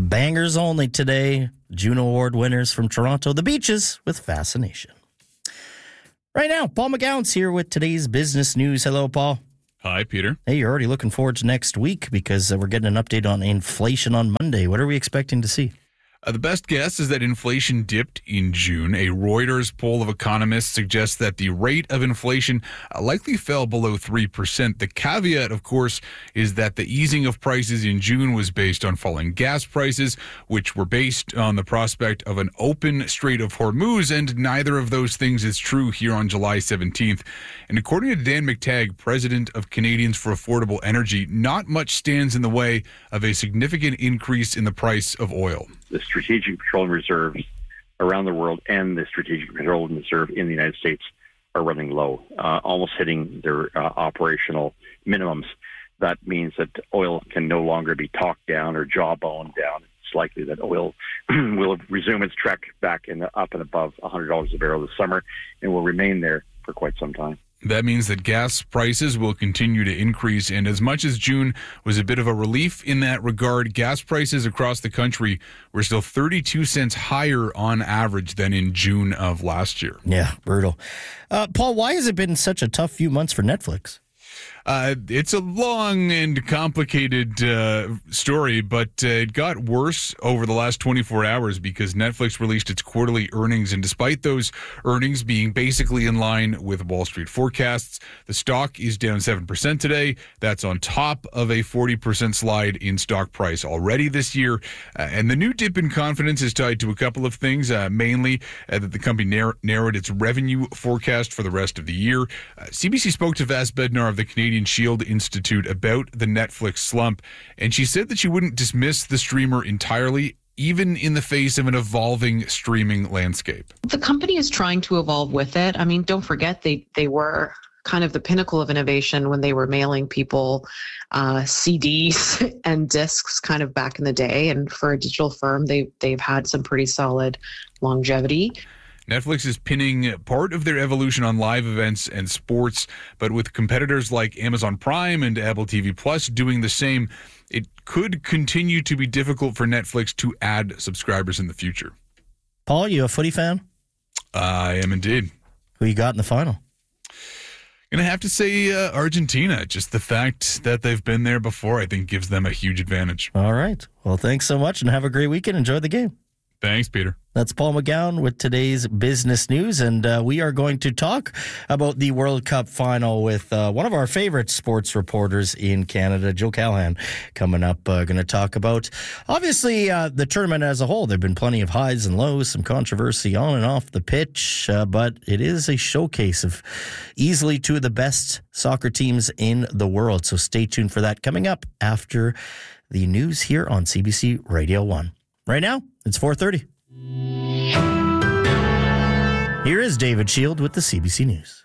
Bangers only today. Juno Award winners from Toronto, The Beaches with Fascination. Right now, Paul McGowan's here with today's business news. Hello, Paul. Hi, Peter. Hey, you're already looking forward to next week because we're getting an update on inflation on Monday. What are we expecting to see? The best guess is that inflation dipped in June. A Reuters poll of economists suggests that the rate of inflation likely fell below 3%. The caveat, of course, is that the easing of prices in June was based on falling gas prices, which were based on the prospect of an open Strait of Hormuz, and neither of those things is true here on July 17th. And according to Dan McTagg, president of Canadians for Affordable Energy, not much stands in the way of a significant increase in the price of oil. The Strategic Petroleum Reserves around the world and the Strategic Petroleum Reserve in the United States are running low, almost hitting their operational minimums. That means that oil can no longer be talked down or jawboned down. It's likely that oil will resume its trek back up and above $100 a barrel this summer and will remain there for quite some time. That means that gas prices will continue to increase, and as much as June was a bit of a relief in that regard, gas prices across the country were still 32 cents higher on average than in June of last year. Yeah, brutal. Paul, why has it been such a tough few months for Netflix? It's a long and complicated story, but it got worse over the last 24 hours because Netflix released its quarterly earnings, and despite those earnings being basically in line with Wall Street forecasts, the stock is down 7% today. That's on top of a 40% slide in stock price already this year. And the new dip in confidence is tied to a couple of things, mainly that the company narrowed its revenue forecast for the rest of the year. CBC spoke to Vas Bednar of the Canadian Shield Institute about the Netflix slump, and she said that she wouldn't dismiss the streamer entirely, even in the face of an evolving streaming landscape. The company is trying to evolve with it. I mean, don't forget they were kind of the pinnacle of innovation when they were mailing people CDs and discs kind of back in the day. And for a digital firm, they've had some pretty solid longevity. Netflix is pinning part of their evolution on live events and sports, but with competitors like Amazon Prime and Apple TV Plus doing the same, it could continue to be difficult for Netflix to add subscribers in the future. Paul, you a footy fan? I am indeed. Who you got in the final? Going to have to say Argentina. Just the fact that they've been there before, I think, gives them a huge advantage. All right. Well, thanks so much and have a great weekend. Enjoy the game. Thanks, Peter. That's Paul McGowan with today's business news, and we are going to talk about the World Cup final with one of our favorite sports reporters in Canada, Joe Callahan, coming up. Going to talk about, obviously, the tournament as a whole. There have been plenty of highs and lows, some controversy on and off the pitch, but it is a showcase of easily two of the best soccer teams in the world. So stay tuned for that coming up after the news here on CBC Radio 1. Right now, it's 4:30. Here is David Shield with the CBC News.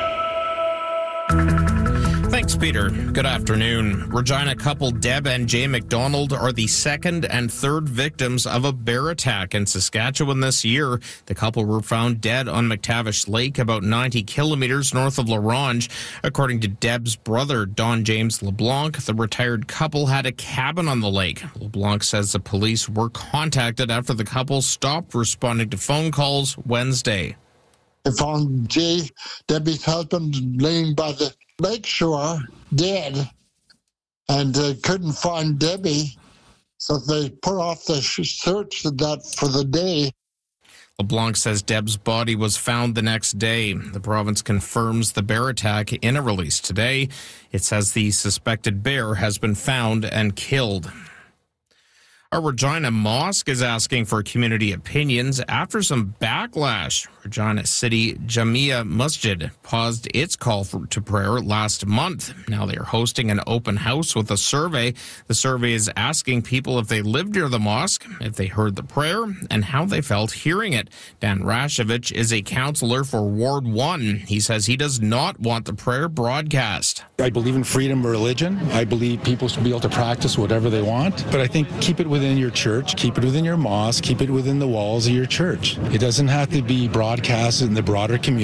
Thanks, Peter. Good afternoon. Regina couple Deb and Jay McDonald are the second and third victims of a bear attack in Saskatchewan this year. The couple were found dead on McTavish Lake, about 90 kilometers north of La Ronge. According to Deb's brother, Don James LeBlanc, the retired couple had a cabin on the lake. LeBlanc says the police were contacted after the couple stopped responding to phone calls Wednesday. I found Jay, Debbie's husband, laying by the lakeshore, dead, and they couldn't find Debbie, so they put off the search for the day. LeBlanc says Deb's body was found the next day. The province confirms the bear attack in a release today. It says the suspected bear has been found and killed. A Regina mosque is asking for community opinions after some backlash. Regina City Jamia Masjid paused its call to prayer last month. Now they are hosting an open house with a survey. The survey is asking people if they lived near the mosque, if they heard the prayer, and how they felt hearing it. Dan Rashevich is a counselor for Ward 1. He says he does not want the prayer broadcast. I believe in freedom of religion. I believe people should be able to practice whatever they want. But I think keep it within your church, keep it within your mosque, keep it within the walls of your church. It doesn't have to be broadcasted in the broader community.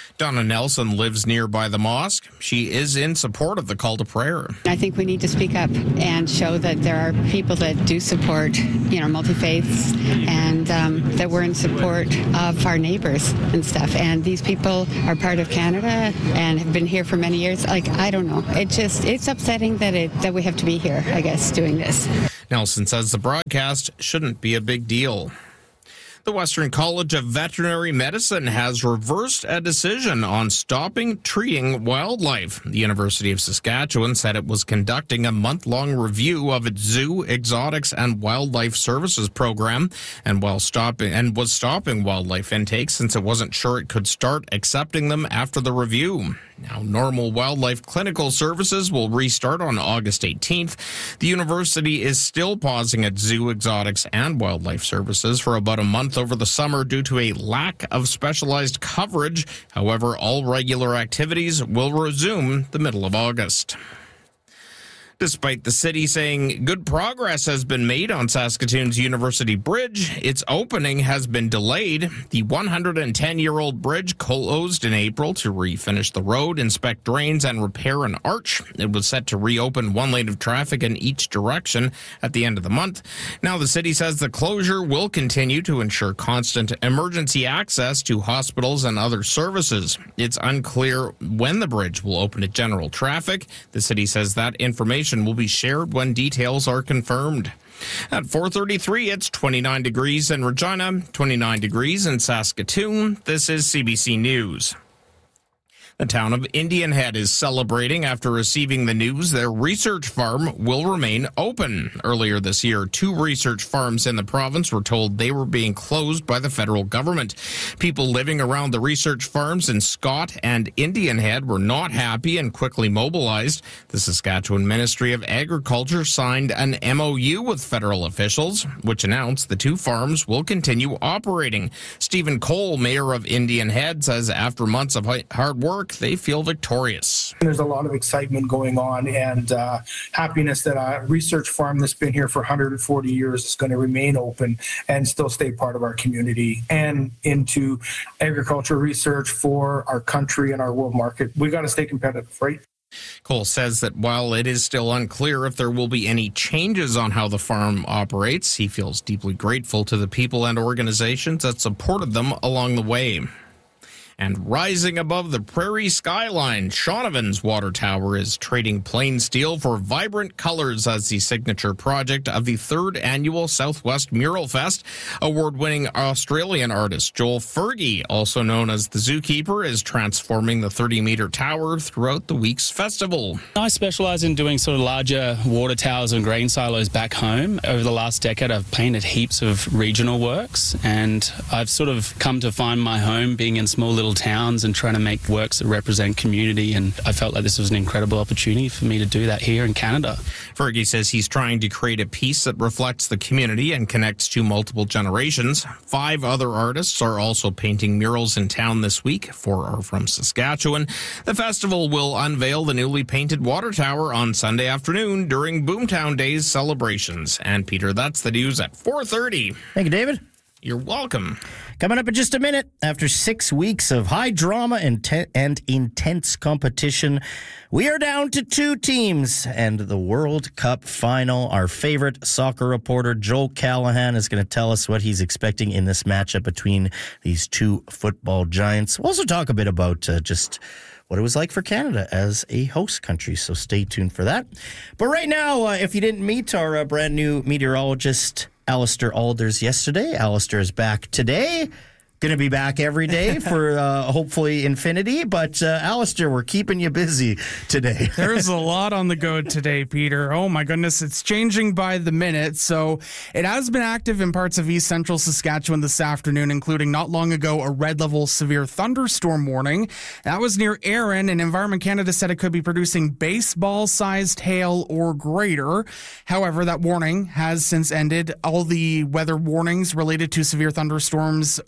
Donna Nelson lives nearby the mosque. She is in support of the call to prayer. I think we need to speak up and show that there are people that do support, multi-faiths, and that we're in support of our neighbors and stuff. And these people are part of Canada and have been here for many years. I don't know. It's upsetting that we have to be here, I guess, doing this. Nelson says the broadcast shouldn't be a big deal. The Western College of Veterinary Medicine has reversed a decision on stopping treating wildlife. The University of Saskatchewan said it was conducting a month-long review of its zoo, exotics, and wildlife services program, and was stopping wildlife intake since it wasn't sure it could start accepting them after the review. Now, normal wildlife clinical services will restart on August 18th. The university is still pausing its zoo, exotics, and wildlife services for about a month over the summer due to a lack of specialized coverage. However, all regular activities will resume the middle of August. Despite the city saying good progress has been made on Saskatoon's University Bridge, its opening has been delayed. The 110-year-old bridge closed in April to refinish the road, inspect drains, and repair an arch. It was set to reopen one lane of traffic in each direction at the end of the month. Now the city says the closure will continue to ensure constant emergency access to hospitals and other services. It's unclear when the bridge will open to general traffic. The city says that information will be shared when details are confirmed. At 4:33, it's 29 degrees in Regina, 29 degrees in Saskatoon. This is CBC News. The town of Indian Head is celebrating after receiving the news their research farm will remain open. Earlier this year, 2 research farms in the province were told they were being closed by the federal government. People living around the research farms in Scott and Indian Head were not happy and quickly mobilized. The Saskatchewan Ministry of Agriculture signed an MOU with federal officials, which announced the 2 farms will continue operating. Stephen Cole, mayor of Indian Head, says after months of hard work, they feel victorious. There's a lot of excitement going on and happiness that a research farm that's been here for 140 years is going to remain open and still stay part of our community and into agricultural research for our country and our world market. We got to stay competitive, right? Cole says that while it is still unclear if there will be any changes on how the farm operates, he feels deeply grateful to the people and organizations that supported them along the way. And rising above the prairie skyline, Shaughnevin's water tower is trading plain steel for vibrant colors as the signature project of the 3rd annual Southwest Mural Fest. Award-winning Australian artist Joel Fergie, also known as the Zookeeper, is transforming the 30-meter tower throughout the week's festival. I specialise in doing sort of larger water towers and grain silos back home. Over the last decade, I've painted heaps of regional works, and I've sort of come to find my home being in small little towns and trying to make works that represent community, and I felt like this was an incredible opportunity for me to do that here in Canada. Fergie says he's trying to create a piece that reflects the community and connects to multiple generations. 5 other artists are also painting murals in town this week. 4 are from Saskatchewan. The festival will unveil the newly painted water tower on Sunday afternoon during Boomtown Day's celebrations. And Peter, that's the news at 4:30. Thank you, David. You're welcome. Coming up in just a minute, after 6 weeks of high drama and intense competition, we are down to 2 teams and the World Cup final. Our favorite soccer reporter, Joel Callahan, is going to tell us what he's expecting in this matchup between these 2 football giants. We'll also talk a bit about just what it was like for Canada as a host country, so stay tuned for that. But right now, if you didn't meet our brand new meteorologist, Alistair Alders, yesterday, Alistair is back today. Going to be back every day for hopefully infinity. But Alistair, we're keeping you busy today. There's a lot on the go today, Peter. Oh my goodness, it's changing by the minute. So it has been active in parts of east central Saskatchewan this afternoon, including not long ago a red level severe thunderstorm warning. That was near Erin, and Environment Canada said it could be producing baseball-sized hail or greater. However, that warning has since ended. All the weather warnings related to severe thunderstorms in that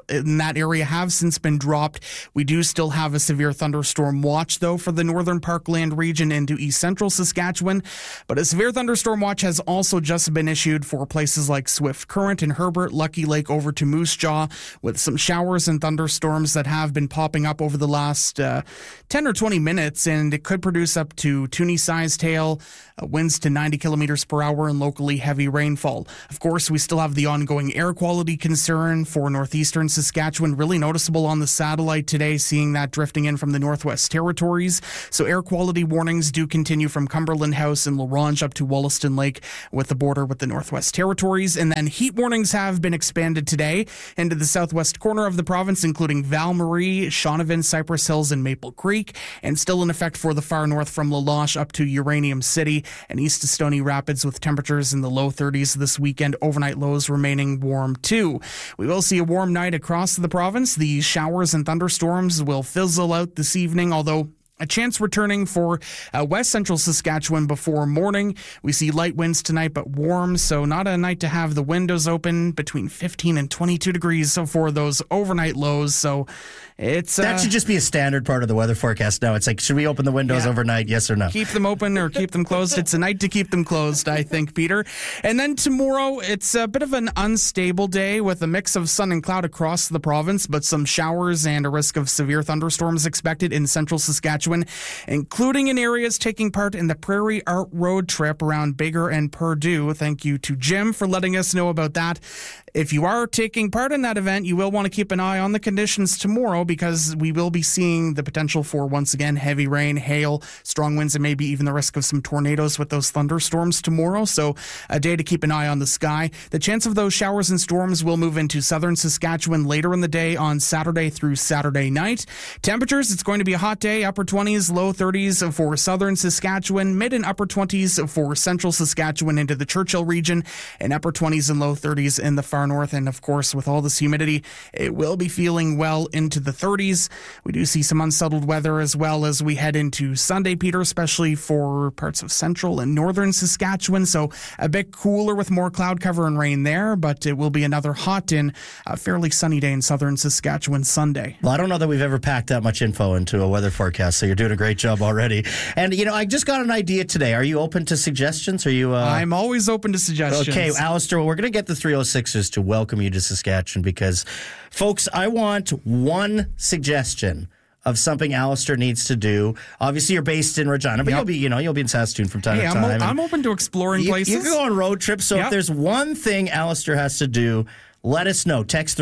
that area have since been dropped. We do still have a severe thunderstorm watch, though, for the northern Parkland region into east central Saskatchewan. But a severe thunderstorm watch has also just been issued for places like Swift Current and Herbert, Lucky Lake over to Moose Jaw, with some showers and thunderstorms that have been popping up over the last 10 or 20 minutes, and it could produce up to toonie-sized hail, winds to 90 kilometers per hour, and locally heavy rainfall. Of course, we still have the ongoing air quality concern for northeastern Saskatchewan, really noticeable on the satellite today, seeing that drifting in from the Northwest Territories. So air quality warnings do continue from Cumberland House and La Ronge up to Wollaston Lake with the border with the Northwest Territories. And then heat warnings have been expanded today into the southwest corner of the province, including Val-Marie, Shaunavon, Cypress Hills, and Maple Creek, and still in effect for the far north from La Loche up to Uranium City and east to Stony Rapids, with temperatures in the low 30s this weekend, overnight lows remaining warm too. We will see a warm night across the province. The showers and thunderstorms will fizzle out this evening, although a chance returning for west central Saskatchewan before morning. We see light winds tonight, but warm, so not a night to have the windows open, between 15 and 22 degrees so for those overnight lows. So it's that should just be a standard part of the weather forecast now. It's like, should we open the windows overnight, yes or no? Keep them open or keep them closed. It's a night to keep them closed, I think, Peter. And then tomorrow, it's a bit of an unstable day with a mix of sun and cloud across the province, but some showers and a risk of severe thunderstorms expected in central Saskatchewan, including in areas taking part in the Prairie Art Road trip around Bigger and Purdue. Thank you to Jim for letting us know about that. If you are taking part in that event, you will want to keep an eye on the conditions tomorrow, because we will be seeing the potential for, once again, heavy rain, hail, strong winds, and maybe even the risk of some tornadoes with those thunderstorms tomorrow. So a day to keep an eye on the sky. The chance of those showers and storms will move into southern Saskatchewan later in the day on Saturday through Saturday night. Temperatures, it's going to be a hot day, upper 20s, low 30s for southern Saskatchewan, mid and upper 20s for central Saskatchewan into the Churchill region, and upper 20s and low 30s in the far north. And of course, with all this humidity, it will be feeling well into the 30s. We do see some unsettled weather as well as we head into Sunday, Peter, especially for parts of central and northern Saskatchewan. So a bit cooler with more cloud cover and rain there, but it will be another hot and fairly sunny day in southern Saskatchewan Sunday. Well, I don't know that we've ever packed that much info into a weather forecast, so you're doing a great job already. And, I just got an idea today. Are you open to suggestions? Are you? I'm always open to suggestions. Okay, Alistair, well, we're going to get the 306ers to welcome you to Saskatchewan because, folks, I want one suggestion of something Alistair needs to do. Obviously, you're based in Regina, but you'll be in Saskatoon from time to time. I'm open to exploring places. You can go on road trips, so if there's one thing Alistair has to do, let us know. Text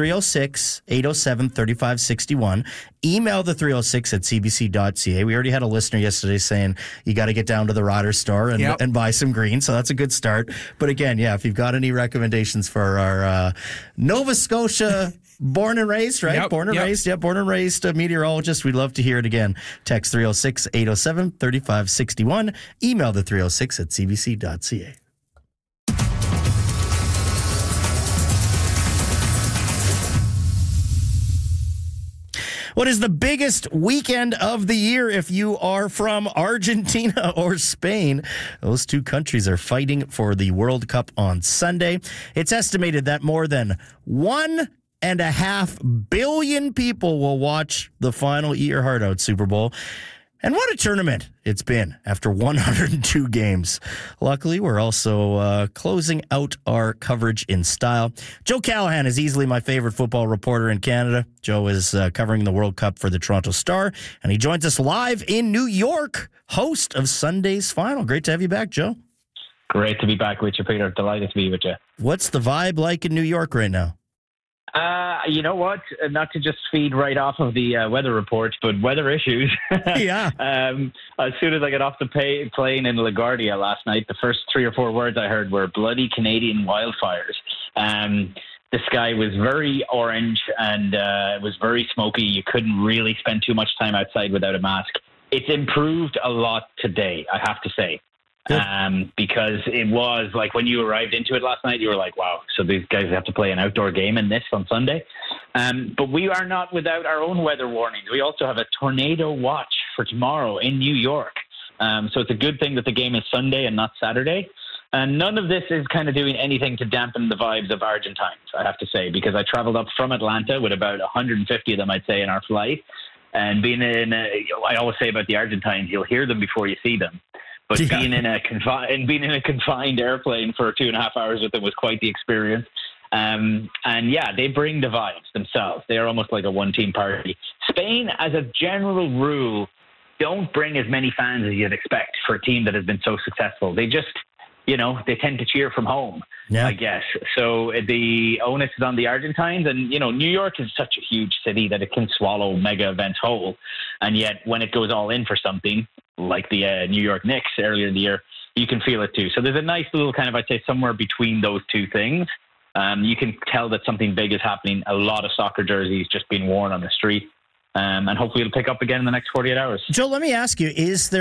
306-807-3561. Email the 306 at cbc.ca. We already had a listener yesterday saying you got to get down to the Rotter store and buy some green, so that's a good start. But again, if you've got any recommendations for our Nova Scotia born and raised, right? Born and raised meteorologist, we'd love to hear it again. Text 306-807-3561. Email the 306 at cbc.ca. What is the biggest weekend of the year if you are from Argentina or Spain? Those two countries are fighting for the World Cup on Sunday. It's estimated that more than 1.5 billion people will watch the final Eat Your Heart Out Super Bowl. And what a tournament it's been after 102 games. Luckily, we're also closing out our coverage in style. Joe Callahan is easily my favorite football reporter in Canada. Joe is covering the World Cup for the Toronto Star, and he joins us live in New York, host of Sunday's Final. Great to have you back, Joe. Great to be back with you, Peter. Delighted to be with you. What's the vibe like in New York right now? You know what? Not to just feed right off of the weather report, but weather issues. Yeah. As soon as I got off the plane in LaGuardia last night, the first 3 or 4 words I heard were bloody Canadian wildfires. The sky was very orange and it was very smoky. You couldn't really spend too much time outside without a mask. It's improved a lot today, I have to say. Because it was like when you arrived into it last night, you were like, wow, so these guys have to play an outdoor game in this on Sunday. But we are not without our own weather warnings. We also have a tornado watch for tomorrow in New York. So it's a good thing that the game is Sunday and not Saturday. And none of this is kind of doing anything to dampen the vibes of Argentines, I have to say, because I traveled up from Atlanta with about 150 of them, I'd say, in our flight. And I always say about the Argentines, you'll hear them before you see them. But being in a confined airplane for 2.5 hours with them was quite the experience. And yeah, they bring the vibes themselves. They are almost like a one-team party. Spain, as a general rule, don't bring as many fans as you'd expect for a team that has been so successful. They just, they tend to cheer from home, I guess. So the onus is on the Argentines. And, New York is such a huge city that it can swallow mega events whole. And yet when it goes all in for something, like the New York Knicks earlier in the year, you can feel it too. So there's a nice little kind of, I'd say, somewhere between those two things. You can tell that something big is happening. A lot of soccer jerseys just being worn on the street. And hopefully it'll pick up again in the next 48 hours. Joe, let me ask you,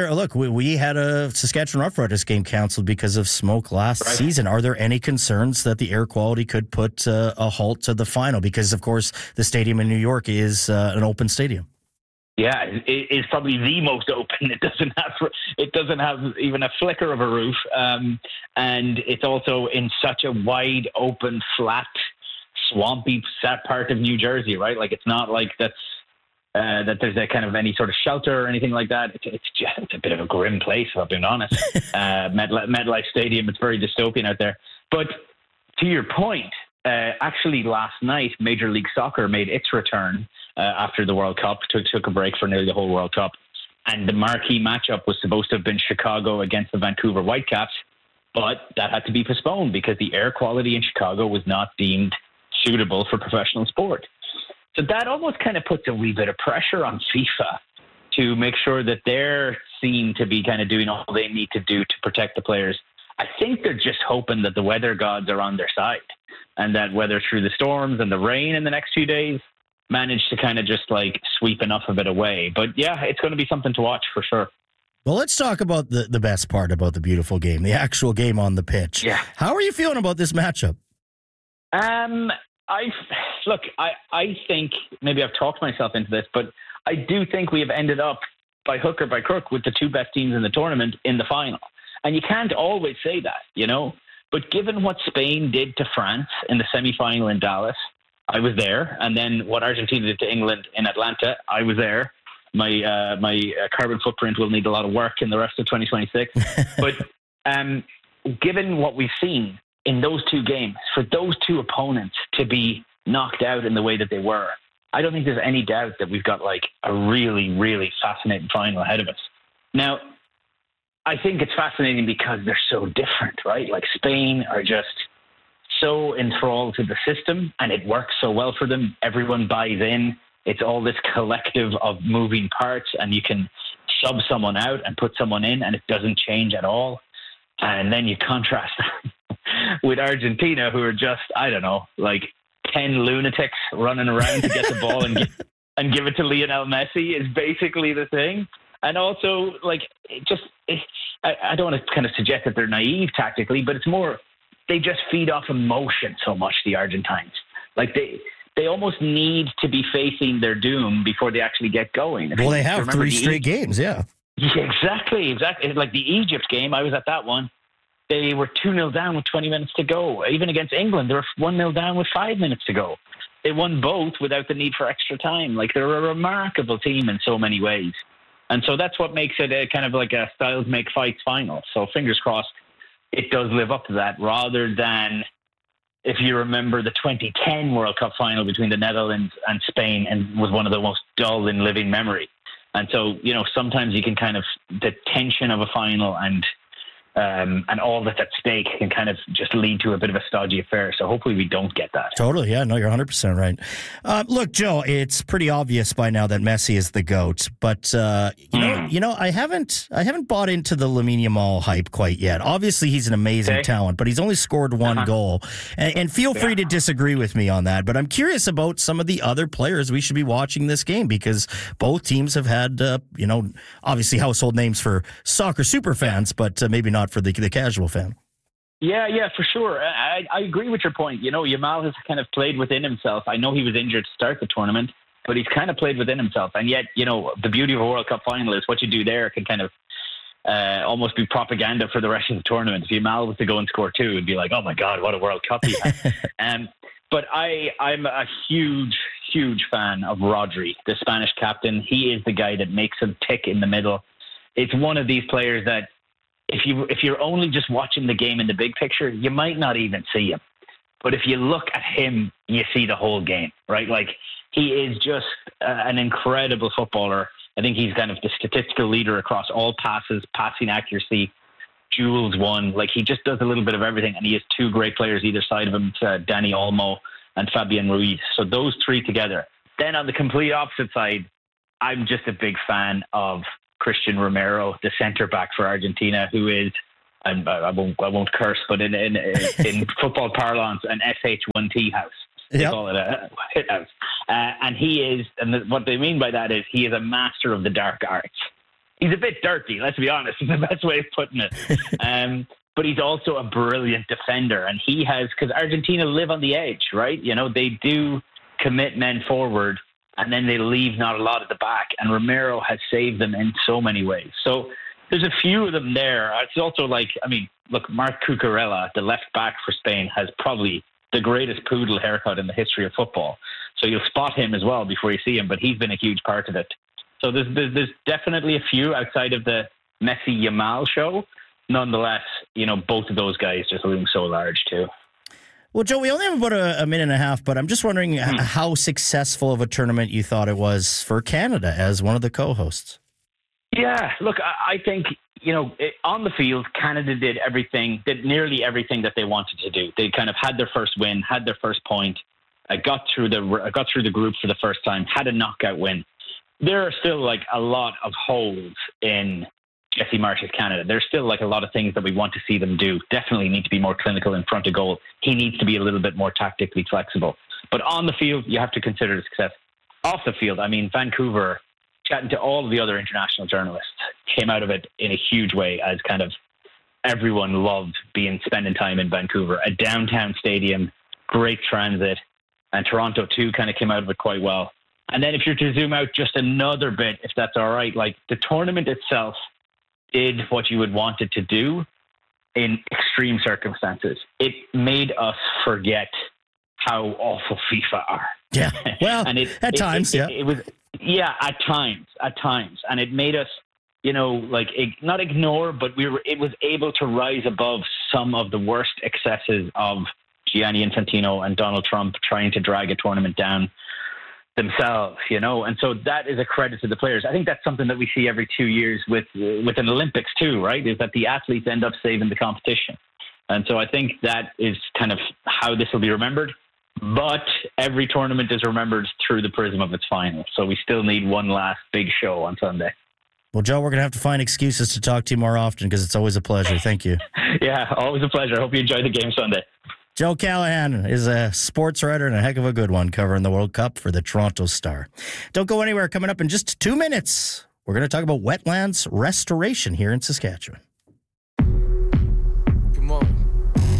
we had a Saskatchewan Roughriders game canceled because of smoke last season. Are there any concerns that the air quality could put a halt to the final? Because, of course, the stadium in New York is an open stadium. Yeah, it is probably the most open. It doesn't have even a flicker of a roof. And it's also in such a wide, open, flat, swampy part of New Jersey, right? Like, it's not like that there's a kind of any sort of shelter or anything like that. It's a bit of a grim place, if I'm being honest. MetLife Stadium, it's very dystopian out there. But to your point, actually last night, Major League Soccer made its return after the World Cup, took a break for nearly the whole World Cup. And the marquee matchup was supposed to have been Chicago against the Vancouver Whitecaps, but that had to be postponed because the air quality in Chicago was not deemed suitable for professional sport. So that almost kind of puts a wee bit of pressure on FIFA to make sure that they're seen to be kind of doing all they need to do to protect the players. I think they're just hoping that the weather gods are on their side and that whether through the storms and the rain in the next few days manage to kind of just like sweep enough of it away. But yeah, it's going to be something to watch for sure. Well, let's talk about the best part about the beautiful game, the actual game on the pitch. Yeah. How are you feeling about this matchup? I think maybe I've talked myself into this, but I do think we have ended up by hook or by crook with the two best teams in the tournament in the final. And you can't always say that, But given what Spain did to France in the semi-final in Dallas, I was there. And then what Argentina did to England in Atlanta, I was there. My carbon footprint will need a lot of work in the rest of 2026. But given what we've seen in those two games, for those two opponents to be knocked out in the way that they were, I don't think there's any doubt that we've got like a really, really fascinating final ahead of us. Now, I think it's fascinating because they're so different, right? Like Spain are just so enthralled to the system and it works so well for them. Everyone buys in. It's all this collective of moving parts and you can sub someone out and put someone in and it doesn't change at all. And then you contrast with Argentina, who are just, I don't know, like 10 lunatics running around to get the ball and give it to Lionel Messi is basically the thing. And also, like, I don't want to kind of suggest that they're naive tactically, but it's more, they just feed off emotion so much, the Argentines. Like, they almost need to be facing their doom before they actually get going. Well, they have 3 straight games, yeah. Yeah, exactly. Like the Egypt game, I was at that one. They were 2-0 down with 20 minutes to go. Even against England, they were 1-0 down with 5 minutes to go. They won both without the need for extra time. Like, they're a remarkable team in so many ways. And so that's what makes it a kind of like a styles make fights final. So fingers crossed it does live up to that, rather than, if you remember, the 2010 World Cup final between the Netherlands and Spain, and was one of the most dull in living memory. And so, sometimes you can kind of, the tension of a final and all that's at stake can kind of just lead to a bit of a stodgy affair. So hopefully we don't get that. Totally. Yeah, no, you're 100% right. Look, Joe, it's pretty obvious by now that Messi is the GOAT, but I haven't bought into the Lamine Yamal hype quite yet. Obviously, he's an amazing talent, but he's only scored one goal. And feel free to disagree with me on that, but I'm curious about some of the other players we should be watching this game, because both teams have had, obviously household names for soccer super fans, but maybe not for the casual fan. Yeah, for sure. I agree with your point. Yamal has kind of played within himself. I know he was injured to start the tournament, but he's kind of played within himself. And yet, the beauty of a World Cup final is what you do there can kind of almost be propaganda for the rest of the tournament. If Yamal was to go and score 2, it'd be like, oh my God, what a World Cup he had. But I'm a huge fan of Rodri, the Spanish captain. He is the guy that makes him tick in the middle. It's one of these players that if you're only just watching the game in the big picture, you might not even see him. But if you look at him, you see the whole game, right? Like, he is just an incredible footballer. I think he's kind of the statistical leader across all passes, passing accuracy, duels won. Like, he just does a little bit of everything. And he has 2 great players either side of him, Dani Olmo and Fabian Ruiz. So those 3 together. Then on the complete opposite side, I'm just a big fan of Christian Romero, the centre back for Argentina, who is, I won't curse, but in football parlance, an SH1T house. They call it a hit house. And he is, and what they mean by that is he is a master of the dark arts. He's a bit dirty, let's be honest, is the best way of putting it. But he's also a brilliant defender. And he has, because Argentina live on the edge, right? You know, they do commit men forward, and then they leave not a lot at the back. And Romero has saved them in so many ways. So there's a few of them there. It's also like, I mean, look, Marc Cucurella, the left back for Spain, has probably the greatest poodle haircut in the history of football. So you'll spot him as well before you see him, but he's been a huge part of it. So there's definitely a few outside of the Messi-Yamal show. Nonetheless, you know, both of those guys just loom so large too. Well, Joe, we only have about a minute and a half, but I'm just wondering how successful of a tournament you thought it was for Canada as one of the co-hosts. Yeah, look, I think, you know, on the field, Canada did nearly everything that they wanted to do. They kind of had their first win, had their first point, got through the group for the first time, had a knockout win. There are still like a lot of holes in Jesse Marsh's Canada. There's still like a lot of things that we want to see them do. Definitely need to be more clinical in front of goal. He needs to be a little bit more tactically flexible. But on the field, you have to consider the success. Off the field, I mean, Vancouver, chatting to all of the other international journalists, came out of it in a huge way, as kind of everyone loved spending time in Vancouver. A downtown stadium, great transit, and Toronto too kind of came out of it quite well. And then if you're to zoom out just another bit, if that's all right, like the tournament itself did what you would want it to do in extreme circumstances. It made us forget how awful FIFA are. Yeah, well, and at times. It was, yeah, at times. And it made us, you know, like not ignore, but it was able to rise above some of the worst excesses of Gianni Infantino and Donald Trump trying to drag a tournament down themselves, you know. And so that is a credit to the players. I think that's something that we see every 2 years with an Olympics too, right? Is that the athletes end up saving the competition. And so I think that is kind of how this will be remembered. But every tournament is remembered through the prism of its final. So we still need one last big show on Sunday. Well, Joe, we're going to have to find excuses to talk to you more often because it's always a pleasure. Thank you. Yeah, always a pleasure. I hope you enjoy the game Sunday. Joe Callahan is a sports writer and a heck of a good one covering the World Cup for the Toronto Star. Don't go anywhere. Coming up in just 2 minutes, we're going to talk about wetlands restoration here in Saskatchewan.